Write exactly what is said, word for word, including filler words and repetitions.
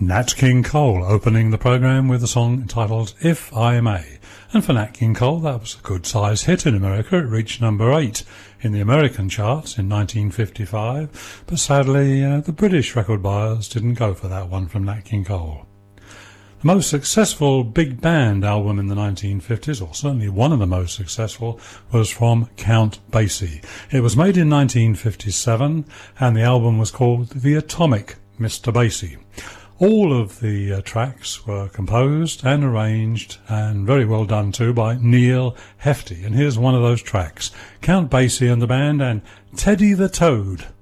Nat King Cole opening the programme with a song entitled If I May. And for Nat King Cole, that was a good-sized hit in America. It reached number eight in the American charts in nineteen fifty-five, but sadly uh, the British record buyers didn't go for that one from Nat King Cole. The most successful big band album in the nineteen fifties, or certainly one of the most successful, was from Count Basie. It was made in nineteen fifty-seven, and the album was called The Atomic Mister Basie. All of the uh, tracks were composed and arranged, and very well done too, by Neil Hefti. And here's one of those tracks, Count Basie and the band and Teddy the Toad.